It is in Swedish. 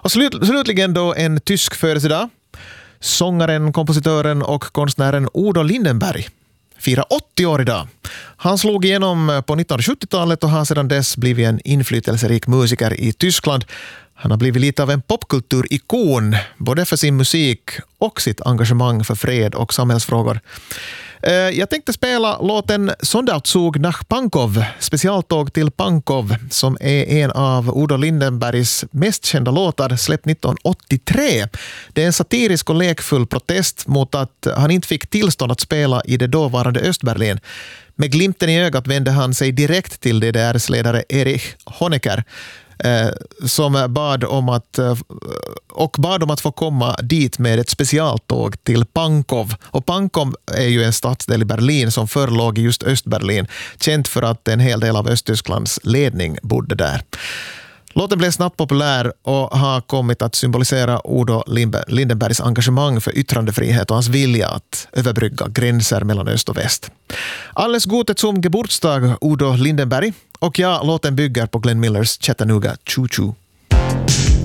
Och slutligen då en tysk födelsedag. Sångaren, kompositören och konstnären Udo Lindenberg firar 80 år idag. Han slog igenom på 1970-talet och har sedan dess blivit en inflytelserik musiker i Tyskland. Han har blivit lite av en popkulturikon, både för sin musik och sitt engagemang för fred och samhällsfrågor. Jag tänkte spela låten Sonderzug nach Pankow, specialtåg till Pankow, som är en av Udo Lindenbergs mest kända låtar, släppt 1983. Det är en satirisk och lekfull protest mot att han inte fick tillstånd att spela i det dåvarande Östberlin. Med glimten i ögat vände han sig direkt till DDRs ledare Erich Honecker, som bad om att få komma dit med ett specialtåg till Pankow. Och Pankow är ju en stadsdel i Berlin som förr låg i just Östberlin, känt för att en hel del av Östtysklands ledning bodde där. Låten blev snabbt populär och har kommit att symbolisera Udo Lindenbergs engagemang för yttrandefrihet och hans vilja att överbrygga gränser mellan öst och väst. Alles Gute zum Geburtstag, Udo Lindenberg. Och ja, låten bygger på Glenn Millers Chattanooga Choo Choo.